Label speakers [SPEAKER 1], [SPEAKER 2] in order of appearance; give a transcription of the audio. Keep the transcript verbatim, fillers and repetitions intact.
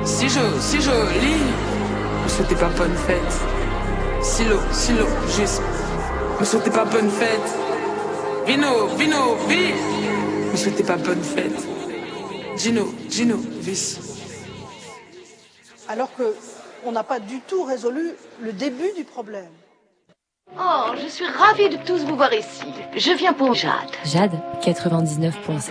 [SPEAKER 1] Si joli, si joli. Me souhaitez pas bonne fête. Silo, silo, juste. Me souhaitez pas bonne fête. Vino, vino, vi. Me souhaitez pas bonne fête. Gino, Gino, vis.
[SPEAKER 2] Alors que on n'a pas du tout résolu le début du problème.
[SPEAKER 3] Oh, je suis ravie de tous vous voir ici. Je viens pour Jade.
[SPEAKER 4] Jade, quatre-vingt-dix-neuf point sept.